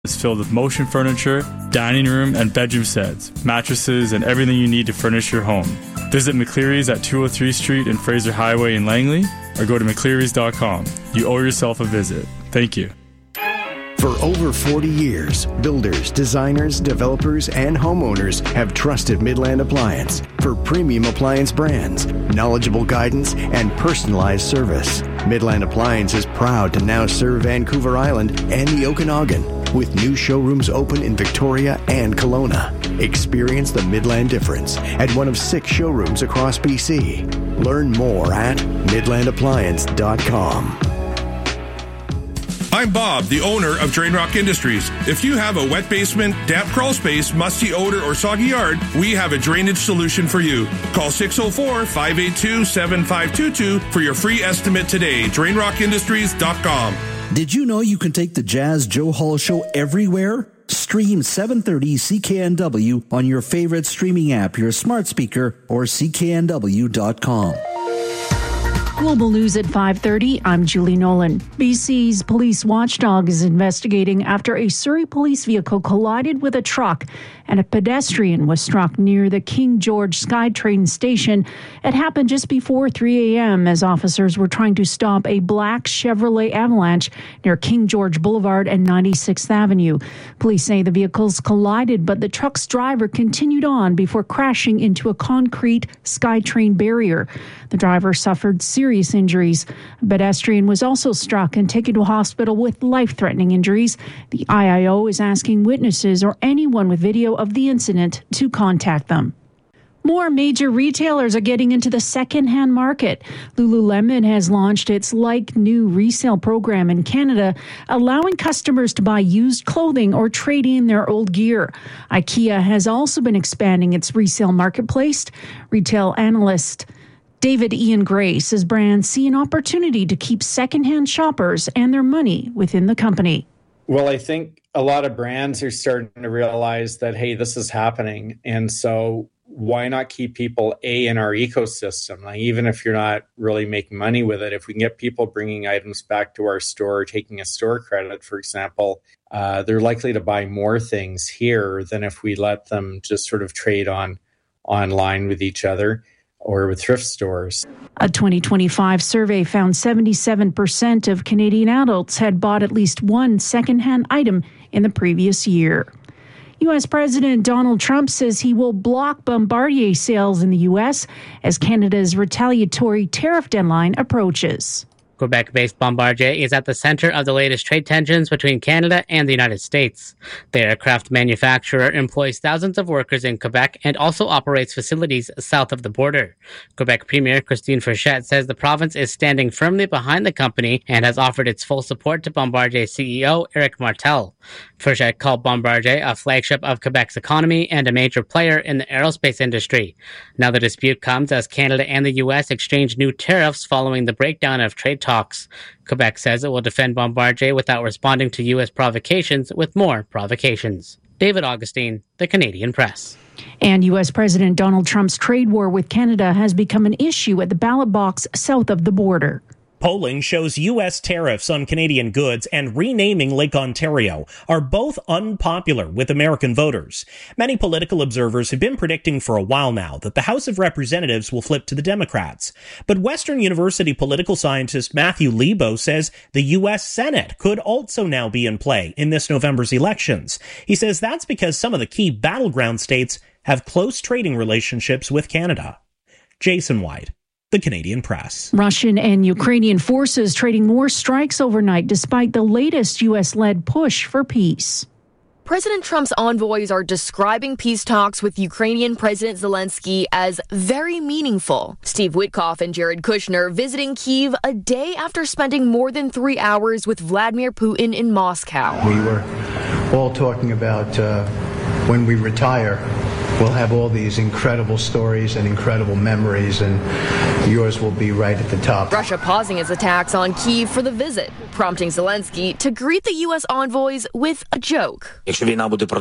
is filled with motion furniture, dining room and bedroom sets, mattresses, and everything you need to furnish your home. Visit McCleary's at 203 Street and Fraser Highway in Langley, or go to mcclearys.com. You owe yourself a visit. Thank you. For over 40 years, builders, designers, developers, and homeowners have trusted Midland Appliance for premium appliance brands, knowledgeable guidance, and personalized service. Midland Appliance is proud to now serve Vancouver Island and the Okanagan, with new showrooms open in Victoria and Kelowna. Experience the Midland difference at one of 6 showrooms across BC. Learn more at midlandappliance.com. I'm Bob, the owner of Drain Rock Industries. If you have a wet basement, damp crawl space, musty odor, or soggy yard, we have a drainage solution for you. Call 604-582-7522 for your free estimate today. DrainRockIndustries.com. Did you know you can take the Jazz Joe Hall Show everywhere? Stream 730 CKNW on your favorite streaming app, your smart speaker, or cknw.com. Global News at 5:30. I'm Julie Nolan. BC's police watchdog is investigating after a Surrey police vehicle collided with a truck and a pedestrian was struck near the King George SkyTrain station. It happened just before 3 a.m. as officers were trying to stop a black Chevrolet Avalanche near King George Boulevard and 96th Avenue. Police say the vehicles collided, but the truck's driver continued on before crashing into a concrete SkyTrain barrier. The driver suffered serious injuries. A pedestrian was also struck and taken to hospital with life-threatening injuries. The IIO is asking witnesses or anyone with video of the incident to contact them. More major retailers are getting into the second-hand market. Lululemon has launched its Like New resale program in Canada, allowing customers to buy used clothing or trade in their old gear. IKEA has also been expanding its resale marketplace. Retail analyst David Ian Gray says brands see an opportunity to keep second-hand shoppers and their money within the company. Well, I think a lot of brands are starting to realize that, hey, this is happening. And so why not keep people, in our ecosystem? Like, even if you're not really making money with it, if we can get people bringing items back to our store, taking a store credit, for example, they're likely to buy more things here than if we let them just sort of trade online with each other or with thrift stores. A 2025 survey found 77% of Canadian adults had bought at least one secondhand item in the previous year. U.S. President Donald Trump says he will block Bombardier sales in the U.S. as Canada's retaliatory tariff deadline approaches. Quebec-based Bombardier is at the center of the latest trade tensions between Canada and the United States. The aircraft manufacturer employs thousands of workers in Quebec and also operates facilities south of the border. Quebec Premier Christine Frechette says the province is standing firmly behind the company and has offered its full support to Bombardier CEO Éric Martel. Frechette called Bombardier a flagship of Quebec's economy and a major player in the aerospace industry. Now the dispute comes as Canada and the U.S. exchange new tariffs following the breakdown of trade talks. Quebec says it will defend Bombardier without responding to U.S. provocations with more provocations. David Augustine, The Canadian Press. And U.S. President Donald Trump's trade war with Canada has become an issue at the ballot box south of the border. Polling shows U.S. tariffs on Canadian goods and renaming Lake Ontario are both unpopular with American voters. Many political observers have been predicting for a while now that the House of Representatives will flip to the Democrats. But Western University political scientist Matthew Lebo says the U.S. Senate could also now be in play in this November's elections. He says that's because some of the key battleground states have close trading relationships with Canada. Jason White, The Canadian Press. Russian and Ukrainian forces trading more strikes overnight despite the latest U.S.-led push for peace. President Trump's envoys are describing peace talks with Ukrainian President Zelensky as very meaningful. Steve Witkoff and Jared Kushner visiting Kyiv a day after spending more than 3 hours with Vladimir Putin in Moscow. We were all talking about when we retire, we'll have all these incredible stories and incredible memories, and yours will be right at the top. Russia pausing its attacks on Kyiv for the visit, prompting Zelensky to greet the U.S. envoys with a joke. Saying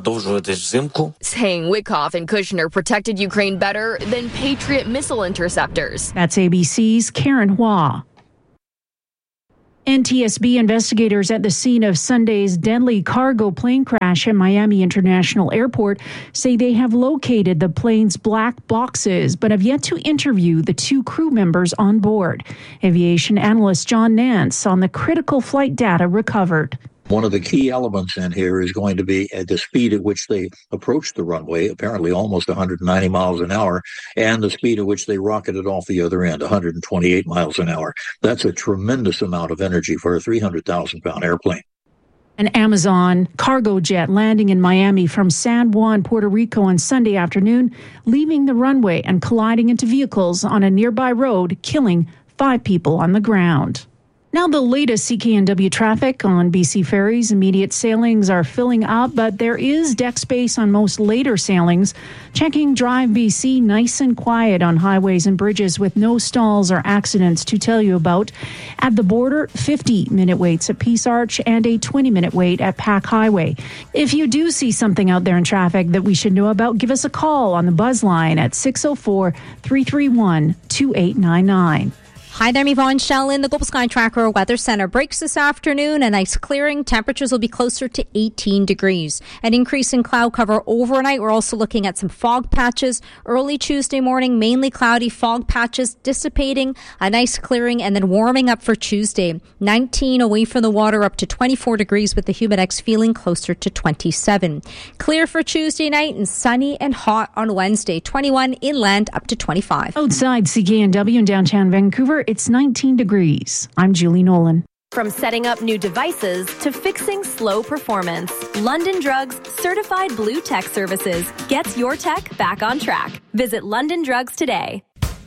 Witkoff and Kushner protected Ukraine better than Patriot missile interceptors. That's ABC's Karen Hua. NTSB investigators at the scene of Sunday's deadly cargo plane crash at Miami International Airport say they have located the plane's black boxes, but have yet to interview the 2 crew members on board. Aviation analyst John Nance on the critical flight data recovered. One of the key elements in here is going to be at the speed at which they approached the runway, apparently almost 190 miles an hour, and the speed at which they rocketed off the other end, 128 miles an hour. That's a tremendous amount of energy for a 300,000-pound airplane. An Amazon cargo jet landing in Miami from San Juan, Puerto Rico on Sunday afternoon, leaving the runway and colliding into vehicles on a nearby road, killing 5 people on the ground. Now the latest CKNW traffic on BC ferries. Immediate sailings are filling up, but there is deck space on most later sailings. Checking Drive BC, nice and quiet on highways and bridges with no stalls or accidents to tell you about. At the border, 50-minute waits at Peace Arch and a 20-minute wait at Pack Highway. If you do see something out there in traffic that we should know about, give us a call on the Buzz line at 604-331-2899. Hi there, I'm Yvonne Shell in the Global Sky Tracker Weather Center. Breaks this afternoon, a nice clearing. Temperatures will be closer to 18 degrees. An increase in cloud cover overnight. We're also looking at some fog patches. Early Tuesday morning, mainly cloudy, fog patches dissipating, a nice clearing, and then warming up for Tuesday. 19 away from the water, up to 24 degrees with the humidex feeling closer to 27. Clear for Tuesday night and sunny and hot on Wednesday. 21 inland, up to 25. Outside CKNW in downtown Vancouver, it's 19 degrees. I'm Julie Nolan. From setting up new devices to fixing slow performance, London Drugs Certified Blue Tech Services gets your tech back on track. Visit London Drugs today.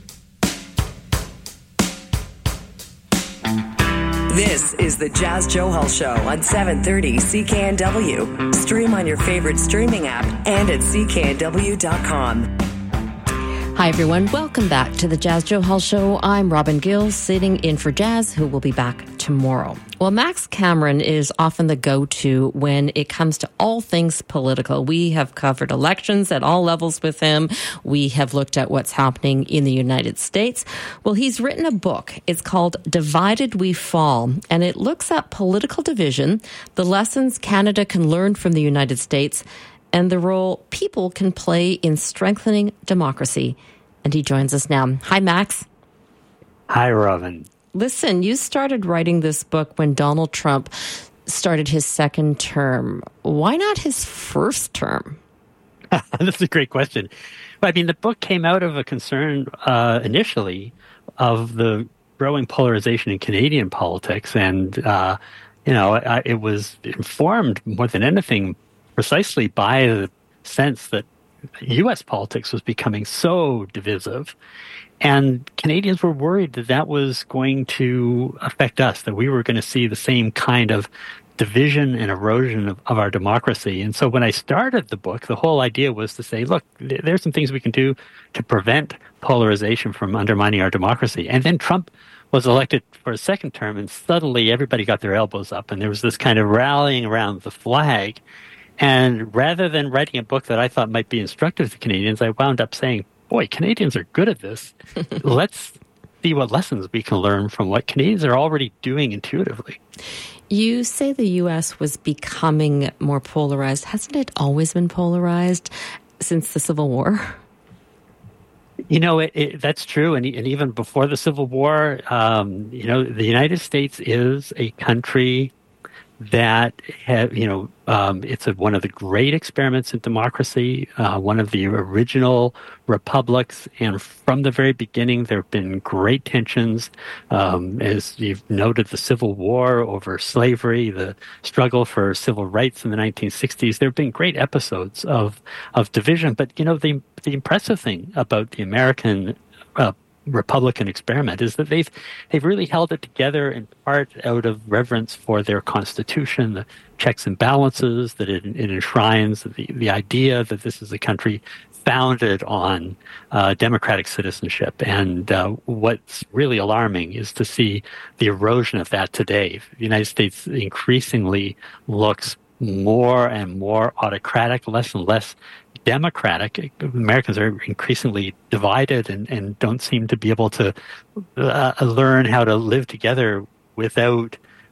This is the Jazz Johal Show on 730 CKNW. Stream on your favorite streaming app and at cknw.com. Hi, everyone. Welcome back to the Jazz Johal Show. I'm Robin Gill, sitting in for Jazz, who will be back tomorrow. Well, Max Cameron is often the go-to when it comes to all things political. We have covered elections at all levels with him. We have looked at what's happening in the United States. Well, he's written a book. It's called Divided We Fall, and it looks at political division, the lessons Canada can learn from the United States, and the role people can play in strengthening democracy. And he joins us now. Hi, Max. Hi, Robin. Listen, you started writing this book when Donald Trump started his second term. Why not his first term? That's a great question. I mean, the book came out of a concern initially of the growing polarization in Canadian politics. And, it was informed more than anything precisely by the sense that U.S. politics was becoming so divisive. And Canadians were worried that that was going to affect us, that we were going to see the same kind of division and erosion of our democracy. And so when I started the book, the whole idea was to say, look, there's some things we can do to prevent polarization from undermining our democracy. And then Trump was elected for a second term, and suddenly everybody got their elbows up, and there was this kind of rallying around the flag. And rather than writing a book that I thought might be instructive to Canadians, I wound up saying, boy, Canadians are good at this. Let's see what lessons we can learn from what Canadians are already doing intuitively. You say the U.S. was becoming more polarized. Hasn't it always been polarized since the Civil War? That's true. And even before the Civil War, the United States is a country that it's one of the great experiments in democracy, one of the original republics, and from the very beginning there have been great tensions, as you've noted, the Civil War over slavery, the struggle for civil rights in the 1960s. There have been great episodes of division, but the impressive thing about the American Republican experiment is that they've really held it together in part out of reverence for their constitution, the checks and balances that it enshrines, the idea that this is a country founded on democratic citizenship. And what's really alarming is to see the erosion of that today. The United States increasingly looks more and more autocratic, less and less democratic. Americans are increasingly divided and don't seem to be able to learn how to live together without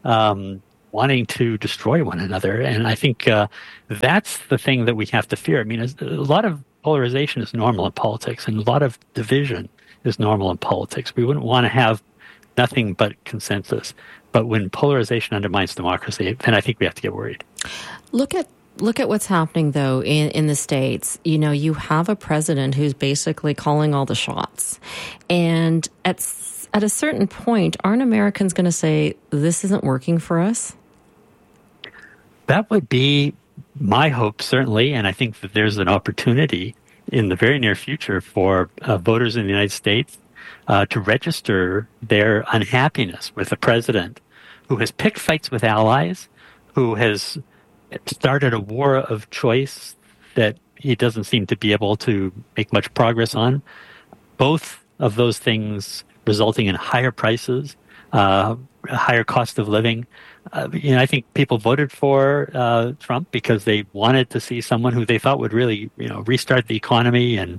wanting to destroy one another. And I think that's the thing that we have to fear. I mean, a lot of polarization is normal in politics, and a lot of division is normal in politics. We wouldn't want to have nothing but consensus. But when polarization undermines democracy, then I think we have to get worried. Look at what's happening, though, in the States. You know, you have a president who's basically calling all the shots. And at a certain point, aren't Americans going to say, this isn't working for us? That would be my hope, certainly. And I think that there's an opportunity in the very near future for voters in the United States to register their unhappiness with a president who has picked fights with allies, who has started a war of choice that he doesn't seem to be able to make much progress on. Both of those things resulting in higher prices, a higher cost of living. I think people voted for Trump because they wanted to see someone who they thought would really, restart the economy, and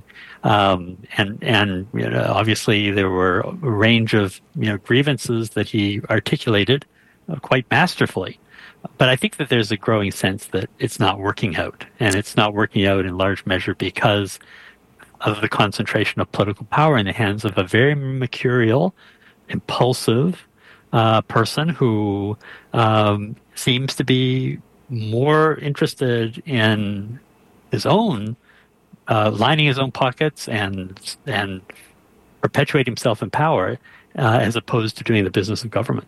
obviously there were a range of grievances that he articulated quite masterfully. But I think that there's a growing sense that it's not working out, and it's not working out in large measure because of the concentration of political power in the hands of a very mercurial, impulsive person who seems to be more interested in his own lining his own pockets and perpetuate himself in power as opposed to doing the business of government.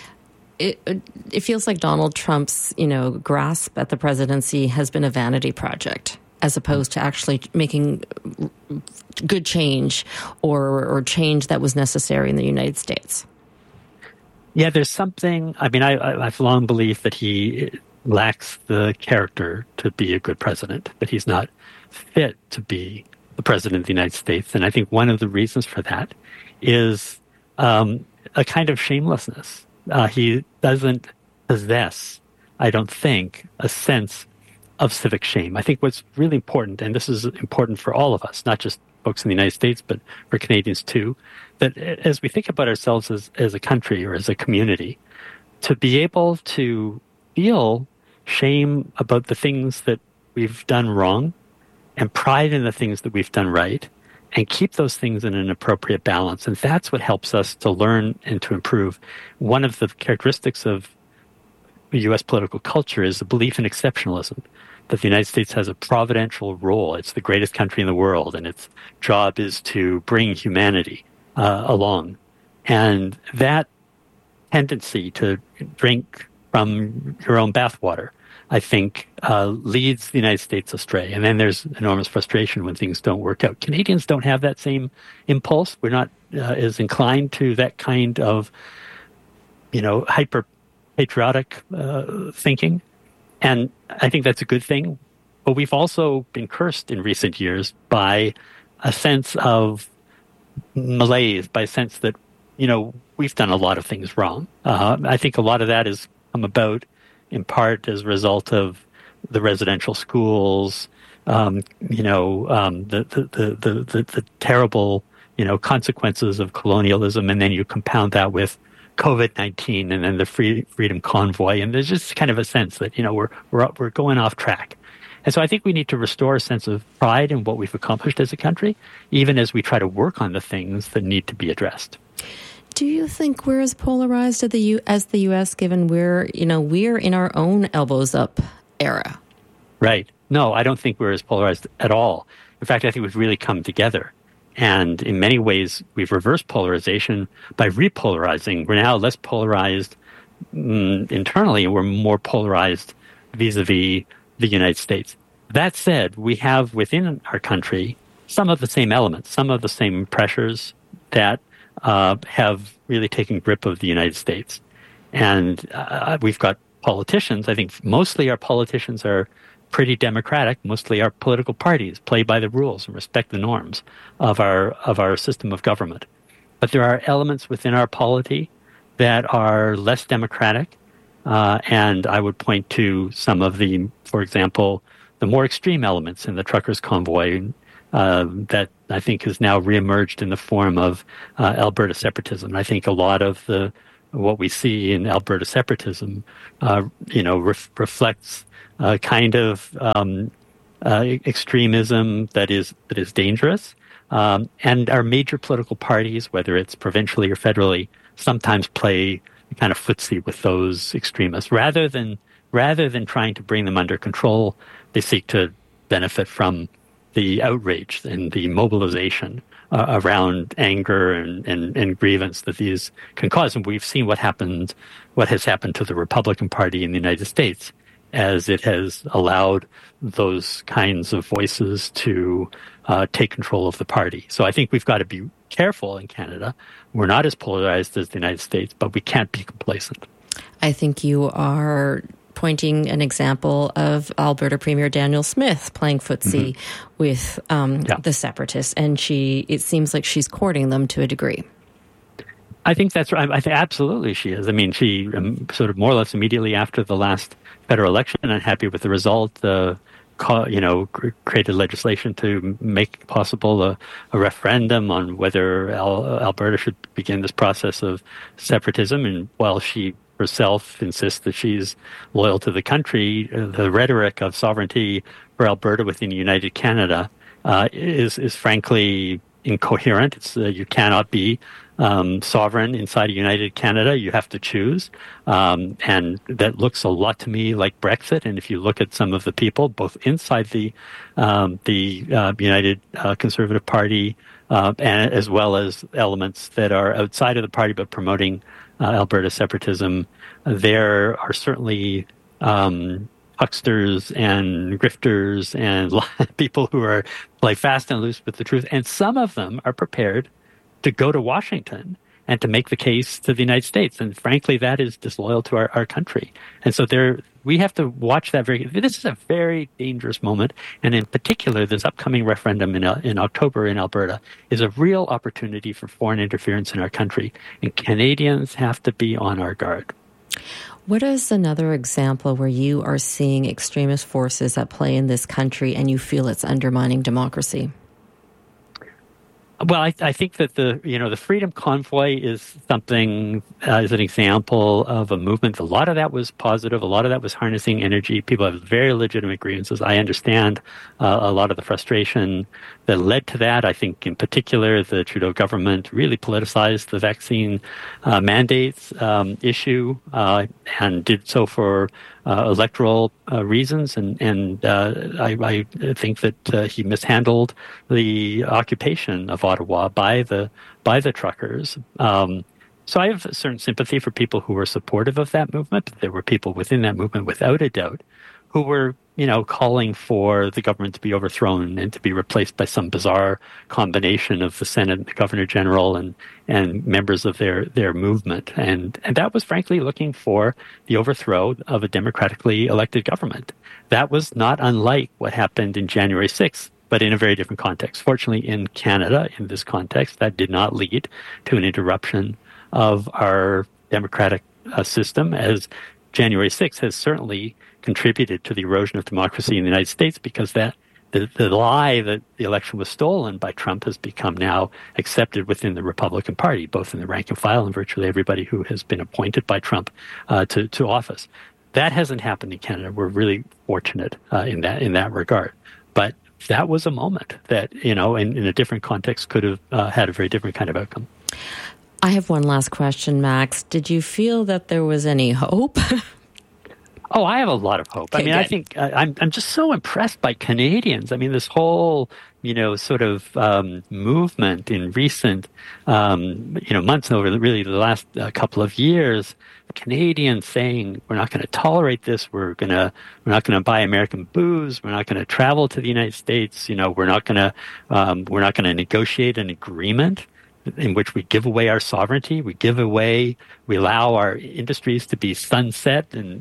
It feels like Donald Trump's, grasp at the presidency has been a vanity project, as opposed to actually making good change or change that was necessary in the United States. Yeah, there's something. I mean, I've long believed that he lacks the character to be a good president, that he's not fit to be the president of the United States. And I think one of the reasons for that is a kind of shamelessness. He doesn't possess, I don't think, a sense of civic shame. I think what's really important, and this is important for all of us, not just folks in the United States, but for Canadians too, that as we think about ourselves as a country or as a community, to be able to feel shame about the things that we've done wrong and pride in the things that we've done right, and keep those things in an appropriate balance. And that's what helps us to learn and to improve. One of the characteristics of U.S. political culture is the belief in exceptionalism, that the United States has a providential role. It's the greatest country in the world, and its job is to bring humanity along. And that tendency to drink from your own bathwater, I think, leads the United States astray. And then there's enormous frustration when things don't work out. Canadians don't have that same impulse. We're not as inclined to that kind of, hyper-patriotic thinking. And I think that's a good thing. But we've also been cursed in recent years by a sense of malaise, by a sense that, we've done a lot of things wrong. I think a lot of that has come about in part as a result of the residential schools, the terrible, consequences of colonialism, and then you compound that with COVID-19 and then the Freedom Convoy, and there's just kind of a sense that we're going off track. And so I think we need to restore a sense of pride in what we've accomplished as a country, even as we try to work on the things that need to be addressed. Do you think we're as polarized as the U.S., given we're in our own elbows up era? Right. No, I don't think we're as polarized at all. In fact, I think we've really come together. And in many ways, we've reversed polarization by repolarizing. We're now less polarized internally, and we're more polarized vis-a-vis the United States. That said, we have within our country some of the same elements, some of the same pressures that have really taken grip of the United States. And we've got politicians. I think mostly our politicians are pretty democratic. Mostly our political parties play by the rules and respect the norms of our system of government. But there are elements within our polity that are less democratic. And I would point to some of the, for example, the more extreme elements in the truckers' convoy that I think has now reemerged in the form of Alberta separatism. I think a lot of the what we see in Alberta separatism, reflects a kind of extremism that is dangerous. And our major political parties, whether it's provincially or federally, sometimes play kind of footsie with those extremists. Rather than trying to bring them under control, they seek to benefit from the outrage and the mobilization around anger and grievance that these can cause. And we've seen what has happened to the Republican Party in the United States as it has allowed those kinds of voices to take control of the party. So I think we've got to be careful in Canada. We're not as polarized as the United States, but we can't be complacent. I think you are pointing an example of Alberta Premier Danielle Smith playing footsie with the separatists, and it seems like she's courting them to a degree. I think that's right. I think absolutely she is. I mean, she sort of more or less immediately after the last federal election, unhappy with the result, created legislation to make possible a referendum on whether Alberta should begin this process of separatism. And while she herself insists that she's loyal to the country, the rhetoric of sovereignty for Alberta within United Canada is frankly incoherent. It's you cannot be sovereign inside of United Canada. You have to choose, and that looks a lot to me like Brexit. And if you look at some of the people, both inside the United Conservative Party and as well as elements that are outside of the party but promoting Alberta separatism, there are certainly hucksters and grifters and people who play fast and loose with the truth. And some of them are prepared to go to Washington and to make the case to the United States. And frankly, that is disloyal to our country. And so we have to watch that this is a very dangerous moment. And in particular, this upcoming referendum in October in Alberta is a real opportunity for foreign interference in our country. And Canadians have to be on our guard. What is another example where you are seeing extremist forces at play in this country and you feel it's undermining democracy? Well, I think that the Freedom Convoy is something, is an example of a movement. A lot of that was positive. A lot of that was harnessing energy. People have very legitimate grievances. I understand a lot of the frustration that led to that. I think in particular, the Trudeau government really politicized the vaccine mandates issue and did so for electoral reasons, and I think that he mishandled the occupation of Ottawa by the truckers. So I have a certain sympathy for people who were supportive of that movement. There were people within that movement, without a doubt, who were calling for the government to be overthrown and to be replaced by some bizarre combination of the Senate and the Governor General and members of their movement. And that was frankly looking for the overthrow of a democratically elected government. That was not unlike what happened in January 6th, but in a very different context. Fortunately, in Canada, in this context, that did not lead to an interruption of our democratic system, as January 6th has certainly contributed to the erosion of democracy in the United States, because the lie that the election was stolen by Trump has become now accepted within the Republican Party, both in the rank and file and virtually everybody who has been appointed by Trump to office. That hasn't happened in Canada. We're really fortunate in that regard. But that was a moment that, in a different context, could have had a very different kind of outcome. I have one last question, Max. Did you feel that there was any hope? Oh, I have a lot of hope. Okay, I mean, good. I think I'm just so impressed by Canadians. I mean, this whole, sort of movement in recent, months over really the last couple of years, Canadians saying we're not going to tolerate this. We're not going to buy American booze. We're not going to travel to the United States. We're not going to negotiate an agreement in which we give away our sovereignty, we allow our industries to be sunset, and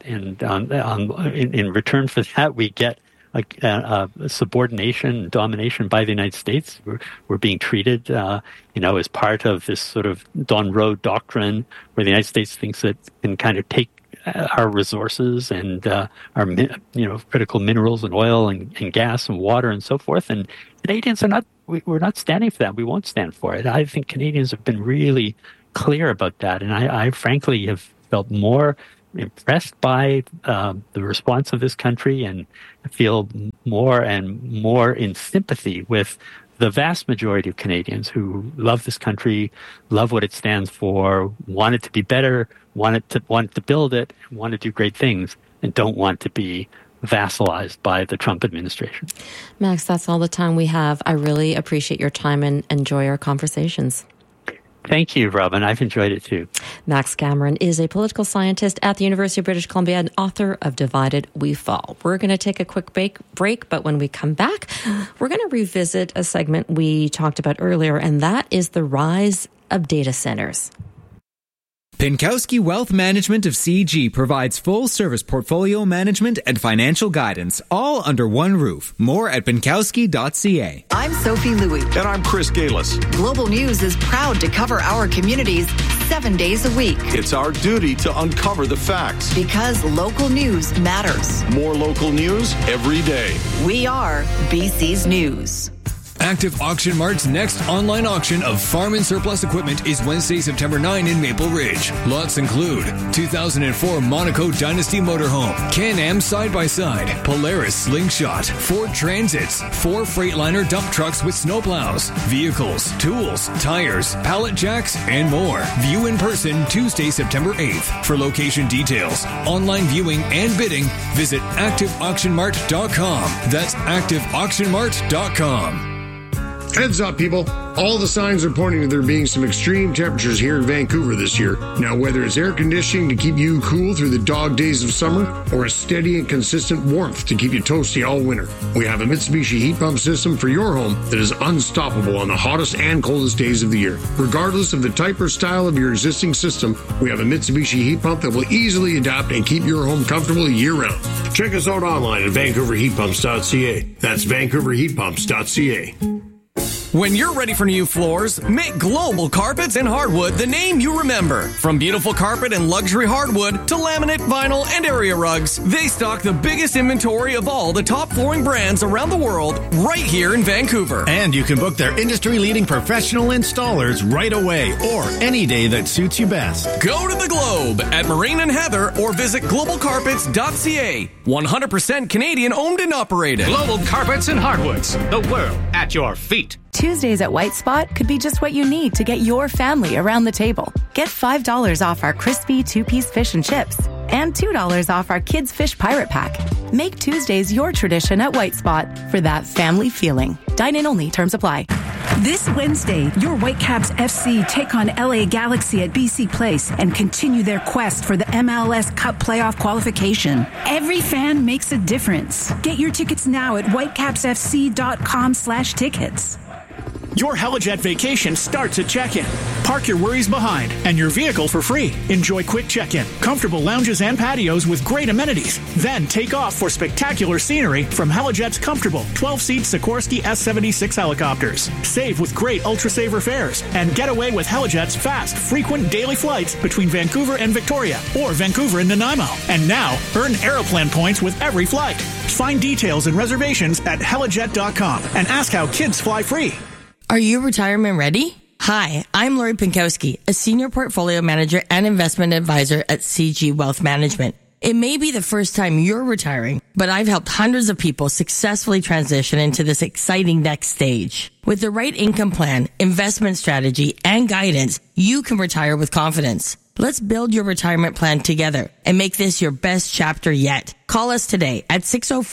in return for that, we get a subordination, domination by the United States. We're being treated, as part of this sort of Don Road doctrine, where the United States thinks it can kind of take our resources and our critical minerals and oil and gas and water and so forth. And Canadians are not. We're not standing for that. We won't stand for it. I think Canadians have been really clear about that. And I frankly have felt more impressed by the response of this country, and feel more and more in sympathy with the vast majority of Canadians who love this country, love what it stands for, want it to be better, want to build it, want to do great things, and don't want to be vassalized by the Trump administration. Max, that's all the time we have. I really appreciate your time and enjoy our conversations. Thank you, Robin. I've enjoyed it too. Max Cameron is a political scientist at the University of British Columbia and author of Divided We Fall. We're going to take a quick break, but when we come back, we're going to revisit a segment we talked about earlier, and that is the rise of data centers. Pinkowski Wealth Management of CG provides full-service portfolio management and financial guidance, all under one roof. More at pinkowski.ca. I'm Sophie Louie. And I'm Chris Galis. Global News is proud to cover our communities 7 days a week. It's our duty to uncover the facts. Because local news matters. More local news every day. We are BC's News. Active Auction Mart's next online auction of farm and surplus equipment is Wednesday, September 9 in Maple Ridge. Lots include 2004 Monaco Dynasty Motorhome, Can-Am Side-by-Side, Polaris Slingshot, Ford Transits, 4 Freightliner dump trucks with snowplows, vehicles, tools, tires, pallet jacks, and more. View in person Tuesday, September 8th. For location details, online viewing, and bidding, visit activeauctionmart.com. That's activeauctionmart.com. Heads up, people. All the signs are pointing to there being some extreme temperatures here in Vancouver this year. Now, whether it's air conditioning to keep you cool through the dog days of summer or a steady and consistent warmth to keep you toasty all winter, we have a Mitsubishi heat pump system for your home that is unstoppable on the hottest and coldest days of the year. Regardless of the type or style of your existing system, we have a Mitsubishi heat pump that will easily adapt and keep your home comfortable year-round. Check us out online at vancouverheatpumps.ca. That's vancouverheatpumps.ca. When you're ready for new floors, make Global Carpets and Hardwood the name you remember. From beautiful carpet and luxury hardwood to laminate, vinyl, and area rugs, they stock the biggest inventory of all the top flooring brands around the world right here in Vancouver. And you can book their industry-leading professional installers right away or any day that suits you best. Go to the Globe at Marine and Heather or visit globalcarpets.ca. 100% Canadian owned and operated. Global Carpets and Hardwoods, the world at your feet. Tuesdays at White Spot could be just what you need to get your family around the table. Get $5 off our crispy 2-piece fish and chips and $2 off our Kids Fish Pirate Pack. Make Tuesdays your tradition at White Spot for that family feeling. Dine in only. Terms apply. This Wednesday, your Whitecaps FC take on LA Galaxy at BC Place and continue their quest for the MLS Cup playoff qualification. Every fan makes a difference. Get your tickets now at whitecapsfc.com/tickets. Your Helijet vacation starts at check-in. Park your worries behind and your vehicle for free. Enjoy quick check-in, comfortable lounges and patios with great amenities. Then take off for spectacular scenery from Helijet's comfortable 12-seat Sikorsky S-76 helicopters. Save with great Ultra-Saver fares and get away with Helijet's fast, frequent daily flights between Vancouver and Victoria or Vancouver and Nanaimo. And now, earn Aeroplan points with every flight. Find details and reservations at helijet.com and ask how kids fly free. Are you retirement ready? Hi, I'm Lori Pinkowski, a senior portfolio manager and investment advisor at CG Wealth Management. It may be the first time you're retiring, but I've helped hundreds of people successfully transition into this exciting next stage. With the right income plan, investment strategy, and guidance, you can retire with confidence. Let's build your retirement plan together and make this your best chapter yet. Call us today at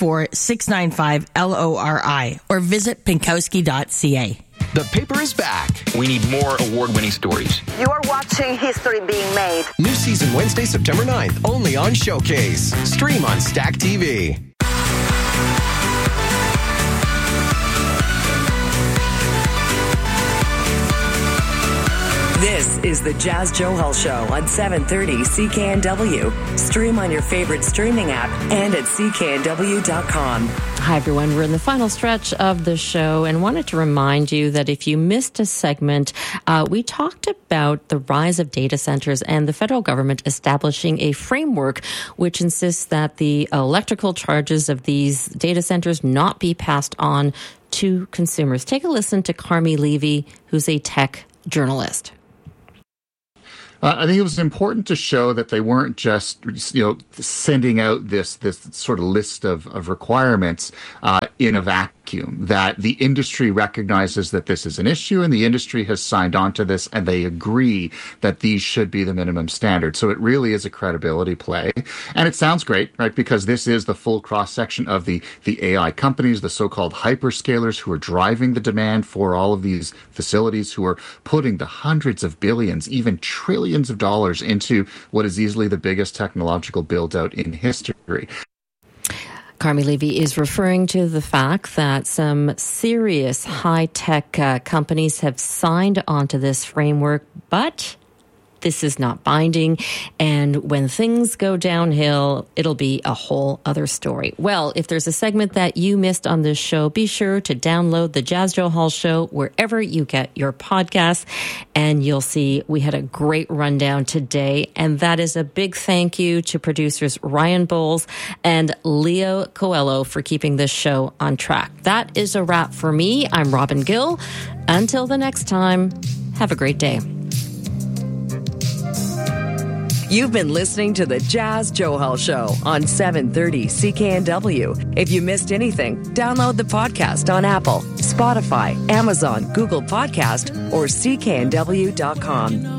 604-695-LORI or visit pinkowski.ca. The paper is back. We need more award-winning stories. You are watching history being made. New season Wednesday, September 9th, only on Showcase. Stream on Stack TV. This is the Jazz Johal Show on 730 CKNW. Stream on your favorite streaming app and at cknw.com. Hi, everyone. We're in the final stretch of the show and wanted to remind you that if you missed a segment, we talked about the rise of data centers and the federal government establishing a framework which insists that the electrical charges of these data centers not be passed on to consumers. Take a listen to Carmi Levy, who's a tech journalist. I think it was important to show that they weren't just, sending out this sort of list of requirements in a vacuum, that the industry recognizes that this is an issue and the industry has signed on to this and they agree that these should be the minimum standard. So it really is a credibility play. And it sounds great, right? Because this is the full cross-section of the AI companies, the so-called hyperscalers who are driving the demand for all of these facilities, who are putting the hundreds of billions, even trillions of dollars into what is easily the biggest technological build-out in history. Carmi Levy is referring to the fact that some serious high-tech companies have signed onto this framework, but this is not binding. And when things go downhill, it'll be a whole other story. Well, if there's a segment that you missed on this show, be sure to download the Jazz Joe Hall Show wherever you get your podcasts. And you'll see we had a great rundown today. And that is a big thank you to producers Ryan Bowles and Leo Coelho for keeping this show on track. That is a wrap for me. I'm Robin Gill. Until the next time, have a great day. You've been listening to the Jazz Johal Show on 730 CKNW. If you missed anything, download the podcast on Apple, Spotify, Amazon, Google Podcast, or CKNW.com.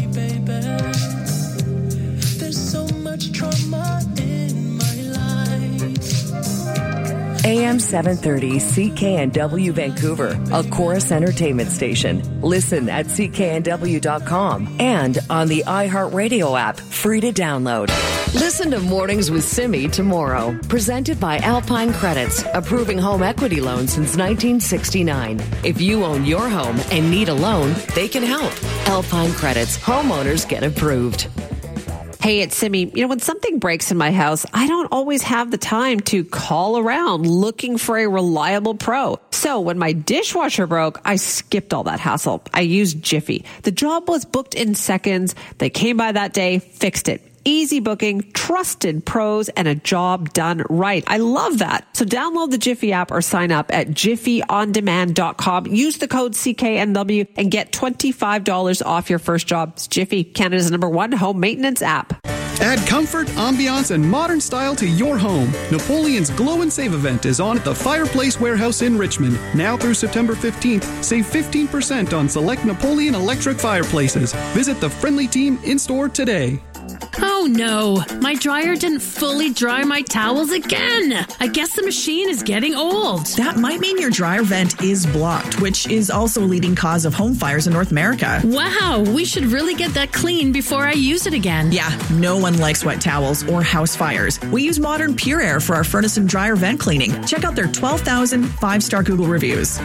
AM 730 CKNW Vancouver, a Chorus Entertainment station. Listen at CKNW.com and on the iHeartRadio app, free to download. Listen to Mornings with Simi tomorrow. Presented by Alpine Credits, approving home equity loans since 1969. If you own your home and need a loan, they can help. Alpine Credits, homeowners get approved. Hey, it's Simi. When something breaks in my house, I don't always have the time to call around looking for a reliable pro. So when my dishwasher broke, I skipped all that hassle. I used Jiffy. The job was booked in seconds. They came by that day, fixed it. Easy booking, trusted pros, and a job done right. I love that. So download the Jiffy app or sign up at jiffyondemand.com. Use the code CKNW and get $25 off your first job. It's Jiffy, Canada's #1 home maintenance app. Add comfort, ambiance, and modern style to your home. Napoleon's Glow and Save event is on at the Fireplace Warehouse in Richmond. Now through September 15th, save 15% on select Napoleon electric fireplaces. Visit the friendly team in-store today. Oh no, my dryer didn't fully dry my towels again. I guess the machine is getting old. That might mean your dryer vent is blocked, which is also a leading cause of home fires in North America. Wow, we should really get that clean before I use it again. Yeah, no one likes wet towels or house fires. We use Modern Pure Air for our furnace and dryer vent cleaning. Check out their 12,000 5-star Google reviews.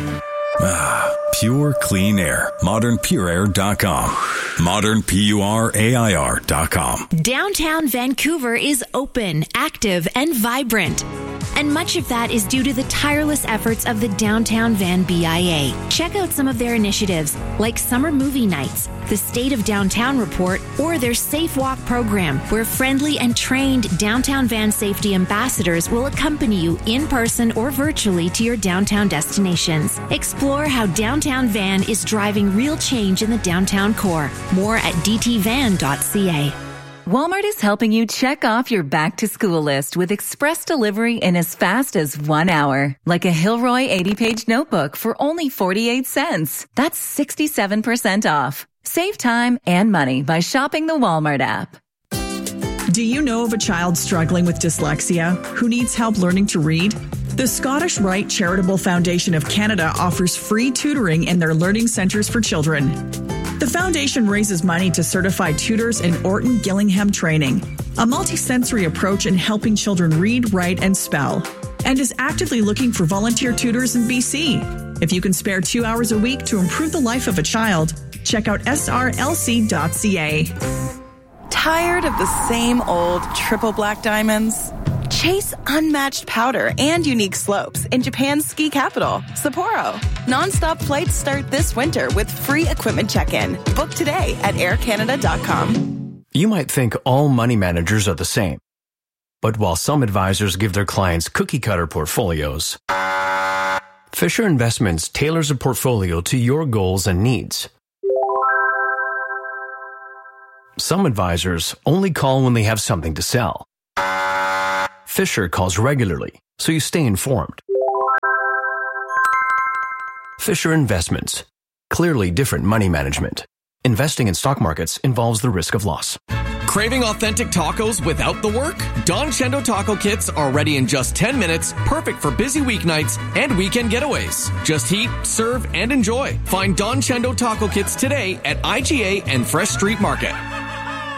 Pure clean air. ModernPureAir.com. ModernPureAir.com. Downtown Vancouver is open, active, and vibrant. And much of that is due to the tireless efforts of the Downtown Van BIA. Check out some of their initiatives, like summer movie nights, the State of Downtown Report, or their Safe Walk program, where friendly and trained Downtown Van safety ambassadors will accompany you in person or virtually to your downtown destinations. Explore how Downtown Van is driving real change in the downtown core. More at dtvan.ca. Walmart is helping you check off your back-to-school list with express delivery in as fast as 1 hour. Like a Hilroy 80-page notebook for only 48 cents. That's 67% off. Save time and money by shopping the Walmart app. Do you know of a child struggling with dyslexia who needs help learning to read? The Scottish Rite Charitable Foundation of Canada offers free tutoring in their learning centres for children. The foundation raises money to certify tutors in Orton Gillingham training, a multisensory approach in helping children read, write, and spell, and is actively looking for volunteer tutors in BC. If you can spare 2 hours a week to improve the life of a child, check out srlc.ca. Tired of the same old triple black diamonds? Chase unmatched powder and unique slopes in Japan's ski capital, Sapporo. Non-stop flights start this winter with free equipment check-in. Book today at aircanada.com. You might think all money managers are the same. But while some advisors give their clients cookie-cutter portfolios, Fisher Investments tailors a portfolio to your goals and needs. Some advisors only call when they have something to sell. Fisher calls regularly, so you stay informed. Fisher Investments. Clearly different money management. Investing in stock markets involves the risk of loss. Craving authentic tacos without the work? Don Chendo taco kits are ready in just 10 minutes, perfect for busy weeknights and weekend getaways. Just heat, serve, and enjoy. Find Don Chendo taco kits today at IGA and Fresh Street Market.